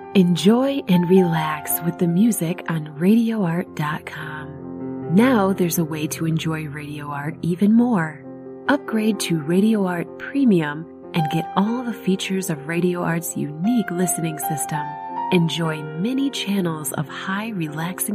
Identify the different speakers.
Speaker 1: Enjoy and relax with the music on RadioArt.com. Now there's a way to enjoy Radio Art even more. Upgrade to Radio Art Premium and get all the features of Radio Art's unique listening system. Enjoy many channels of high relaxing